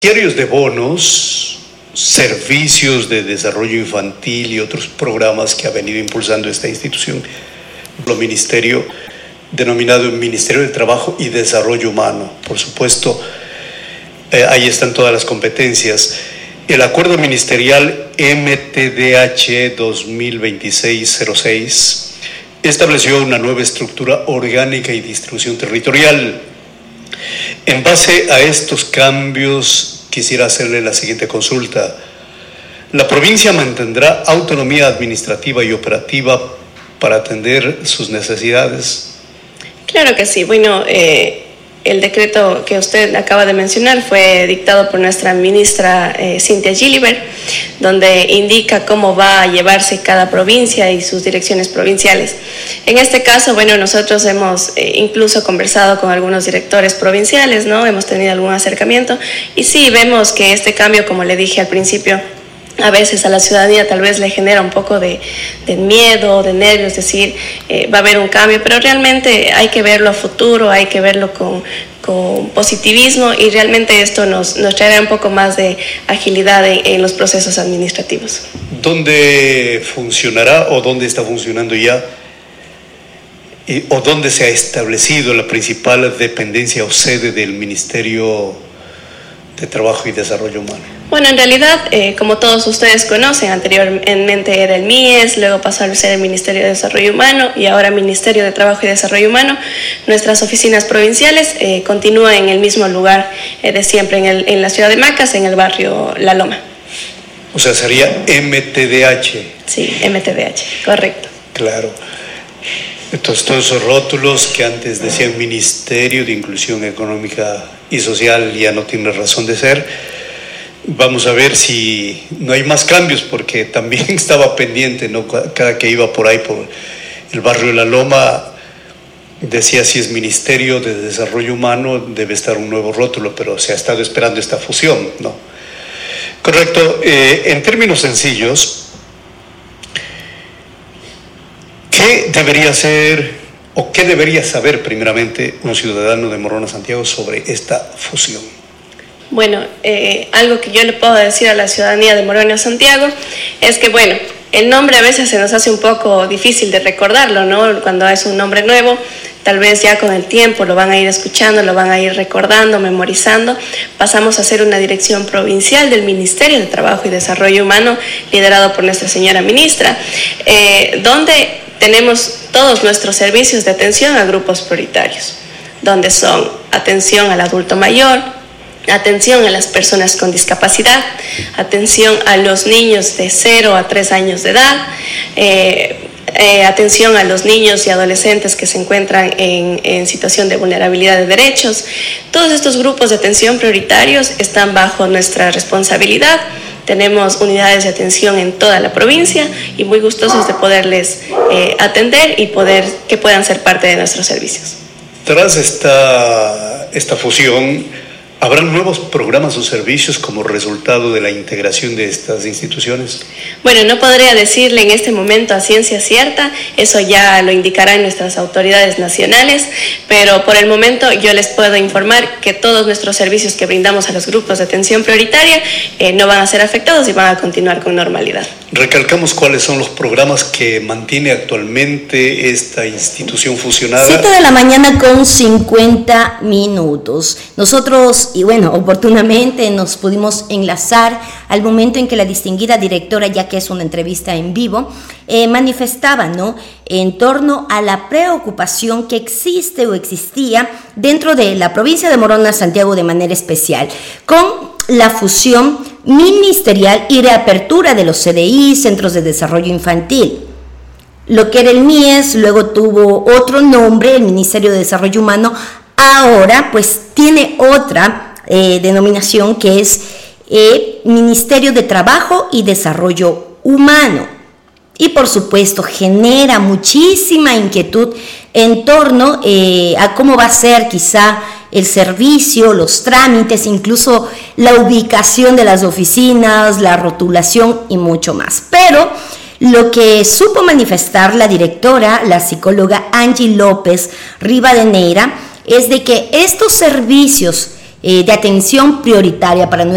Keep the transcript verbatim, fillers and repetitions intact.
Beneficiarios de bonos, servicios de desarrollo infantil y otros programas que ha venido impulsando esta institución, el ministerio denominado Ministerio de Trabajo y Desarrollo Humano. Por supuesto, eh, ahí están todas las competencias. El acuerdo ministerial M T D H dos mil veintiséis cero seis estableció una nueva estructura orgánica y distribución territorial. En base a estos cambios, quisiera hacerle la siguiente consulta. ¿La provincia mantendrá autonomía administrativa y operativa para atender sus necesidades? Claro que sí. Bueno, eh, el decreto que usted acaba de mencionar fue dictado por nuestra ministra eh, Cynthia Gilibert, donde indica cómo va a llevarse cada provincia y sus direcciones provinciales. En este caso, bueno, nosotros hemos eh, incluso conversado con algunos directores provinciales, ¿no? Hemos tenido algún acercamiento y sí, vemos que este cambio, como le dije al principio, a veces a la ciudadanía tal vez le genera un poco de, de miedo, de nervios, es decir, eh, va a haber un cambio, pero realmente hay que verlo a futuro, hay que verlo con, con positivismo y realmente esto nos, nos traerá un poco más de agilidad en, en los procesos administrativos. ¿Dónde funcionará o dónde está funcionando ya y, o dónde se ha establecido la principal dependencia o sede del Ministerio de Trabajo y Desarrollo Humano? Bueno, en realidad, eh, como todos ustedes conocen, anteriormente era el M I E S, luego pasó a ser el Ministerio de Desarrollo Humano y ahora Ministerio de Trabajo y Desarrollo Humano. Nuestras oficinas provinciales eh, continúan en el mismo lugar eh, de siempre, en, el, en la ciudad de Macas, en el barrio La Loma. O sea, sería M T D H. Sí, M T D H, correcto. Claro. Entonces, todos esos rótulos que antes decían Ministerio de Inclusión Económica y Social ya no tienen razón de ser. Vamos a ver si no hay más cambios, porque también estaba pendiente, ¿no? Cada que iba por ahí, por el barrio La Loma, decía si es Ministerio de Desarrollo Humano, debe estar un nuevo rótulo, pero se ha estado esperando esta fusión, ¿no? Correcto. Eh, en términos sencillos, ¿qué debería ser o qué debería saber primeramente un ciudadano de Morona Santiago sobre esta fusión? Bueno, eh, algo que yo le puedo decir a la ciudadanía de Morona Santiago es que, bueno, el nombre a veces se nos hace un poco difícil de recordarlo, ¿no? Cuando es un nombre nuevo, tal vez ya con el tiempo lo van a ir escuchando, lo van a ir recordando, memorizando. Pasamos a ser una dirección provincial del Ministerio de Trabajo y Desarrollo Humano, liderado por nuestra señora ministra, eh, donde tenemos todos nuestros servicios de atención a grupos prioritarios, donde son atención al adulto mayor, atención a las personas con discapacidad, atención a los niños de cero a tres años de edad, eh, eh, atención a los niños y adolescentes que se encuentran en, en situación de vulnerabilidad de derechos. Todos estos grupos de atención prioritarios están bajo nuestra responsabilidad. Tenemos unidades de atención en toda la provincia y muy gustosos de poderles eh, atender y poder que puedan ser parte de nuestros servicios. Tras esta, esta fusión, ¿habrán nuevos programas o servicios como resultado de la integración de estas instituciones? Bueno, no podría decirle en este momento a ciencia cierta, eso ya lo indicarán nuestras autoridades nacionales, pero por el momento yo les puedo informar que todos nuestros servicios que brindamos a los grupos de atención prioritaria eh, no van a ser afectados y van a continuar con normalidad. Recalcamos cuáles son los programas que mantiene actualmente esta institución fusionada. siete de la mañana con cincuenta minutos. Nosotros, y bueno, oportunamente nos pudimos enlazar al momento en que la distinguida directora, ya que es una entrevista en vivo, eh, manifestaba, ¿no?, en torno a la preocupación que existe o existía dentro de la provincia de Morona Santiago de manera especial, con la fusión ministerial y reapertura de los C D I, Centros de Desarrollo Infantil. Lo que era el M I E S, luego tuvo otro nombre, el Ministerio de Desarrollo Humano, ahora pues tiene otra eh, denominación que es eh, Ministerio de Trabajo y Desarrollo Humano. Y por supuesto genera muchísima inquietud en torno eh, a cómo va a ser quizá el servicio, los trámites, incluso la ubicación de las oficinas, la rotulación y mucho más. Pero lo que supo manifestar la directora, la psicóloga Angie López Rivadeneira, es de que estos servicios eh, de atención prioritaria para